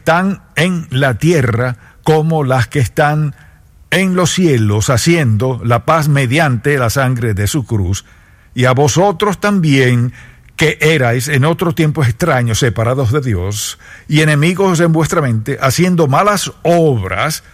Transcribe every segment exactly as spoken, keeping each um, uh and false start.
están en la tierra como las que están en los cielos, haciendo la paz mediante la sangre de su cruz. Y a vosotros también, que erais en otro tiempo extraños, separados de Dios, y enemigos en vuestra mente, haciendo malas obras,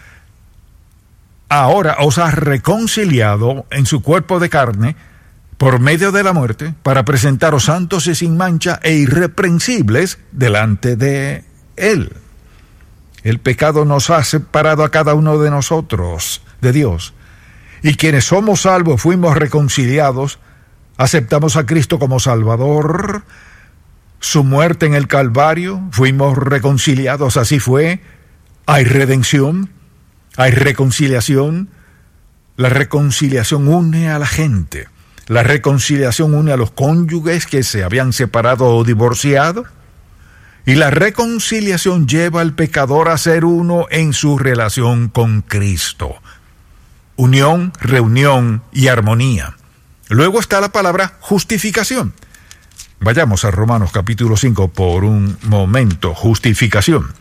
ahora os ha reconciliado en su cuerpo de carne, por medio de la muerte, para presentaros santos y sin mancha e irreprensibles delante de Él. El pecado nos ha separado a cada uno de nosotros de Dios, y quienes somos salvos fuimos reconciliados. Aceptamos a Cristo como Salvador, su muerte en el Calvario, fuimos reconciliados, así fue. Hay redención, hay reconciliación. La reconciliación une a la gente. La reconciliación une a los cónyuges que se habían separado o divorciado. Y la reconciliación lleva al pecador a ser uno en su relación con Cristo. Unión, reunión y armonía. Luego está la palabra justificación. Vayamos a Romanos capítulo cinco por un momento. Justificación.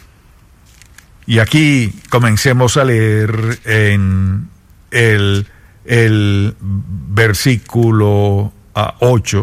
Y aquí comencemos a leer en el, el versículo ocho.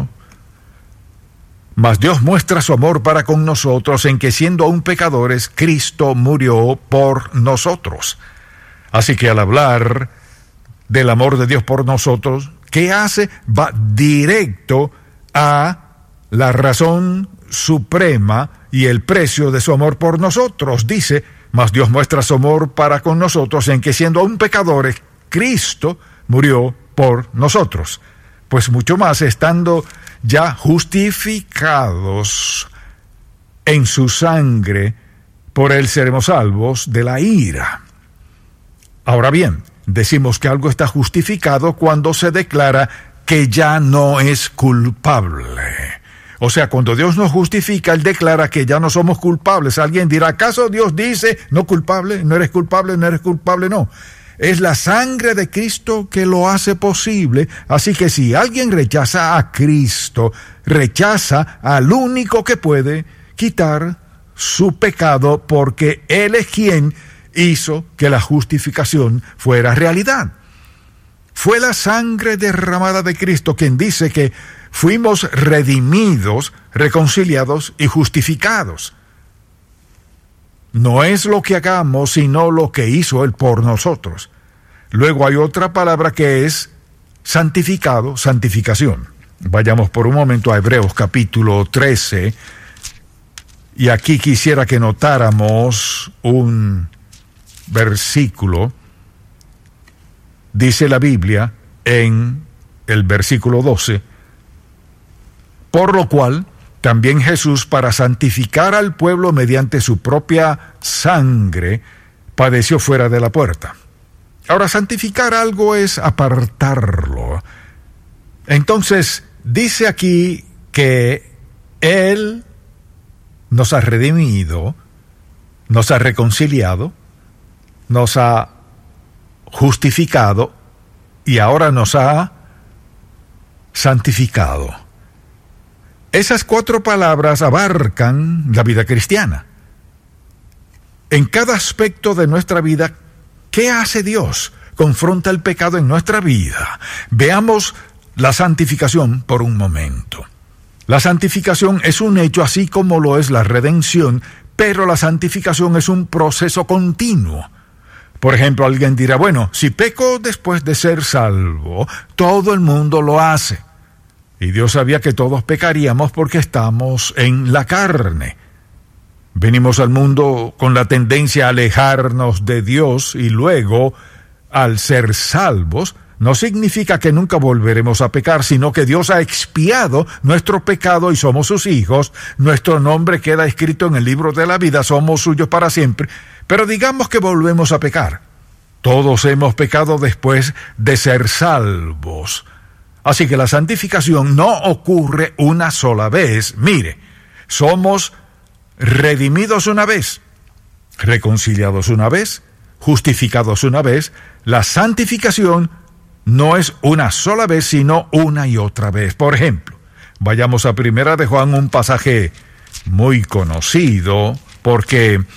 Mas Dios muestra su amor para con nosotros en que, siendo aún pecadores, Cristo murió por nosotros. Así que al hablar del amor de Dios por nosotros, ¿qué hace? Va directo a la razón suprema y el precio de su amor por nosotros. Dice, mas Dios muestra su amor para con nosotros en que, siendo aún pecadores, Cristo murió por nosotros. Pues mucho más, estando ya justificados en su sangre, por él seremos salvos de la ira. Ahora bien, decimos que algo está justificado cuando se declara que ya no es culpable. O sea, cuando Dios nos justifica, Él declara que ya no somos culpables. Alguien dirá, ¿acaso Dios dice, no culpable, no eres culpable, no eres culpable? No. Es la sangre de Cristo que lo hace posible. Así que si alguien rechaza a Cristo, rechaza al único que puede quitar su pecado, porque Él es quien hizo que la justificación fuera realidad. Fue la sangre derramada de Cristo quien dice que fuimos redimidos, reconciliados y justificados. No es lo que hagamos, sino lo que hizo Él por nosotros. Luego hay otra palabra que es santificado, santificación. Vayamos por un momento a Hebreos capítulo trece, y aquí quisiera que notáramos un versículo. Dice la Biblia en el versículo doce, por lo cual también Jesús, para santificar al pueblo mediante su propia sangre, padeció fuera de la puerta. Ahora, santificar algo es apartarlo. Entonces, dice aquí que Él nos ha redimido, nos ha reconciliado, nos ha justificado y ahora nos ha santificado. Esas cuatro palabras abarcan la vida cristiana. En cada aspecto de nuestra vida, ¿qué hace Dios? Confronta el pecado en nuestra vida. Veamos la santificación por un momento. La santificación es un hecho así como lo es la redención, pero la santificación es un proceso continuo. Por ejemplo, alguien dirá, bueno, si peco después de ser salvo, todo el mundo lo hace. Y Dios sabía que todos pecaríamos porque estamos en la carne. Venimos al mundo con la tendencia a alejarnos de Dios y luego, al ser salvos, no significa que nunca volveremos a pecar, sino que Dios ha expiado nuestro pecado y somos sus hijos. Nuestro nombre queda escrito en el libro de la vida, somos suyos para siempre. Pero digamos que volvemos a pecar. Todos hemos pecado después de ser salvos. Así que la santificación no ocurre una sola vez. Mire, somos redimidos una vez, reconciliados una vez, justificados una vez. La santificación no es una sola vez, sino una y otra vez. Por ejemplo, vayamos a Primera de Juan, un pasaje muy conocido, porque